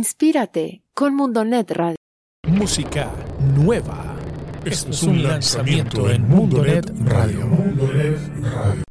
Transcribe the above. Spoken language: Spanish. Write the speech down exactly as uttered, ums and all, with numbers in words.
Inspírate con Mundonet Radio. Música nueva. Esto es un lanzamiento en Mundonet Radio. Mundonet Radio.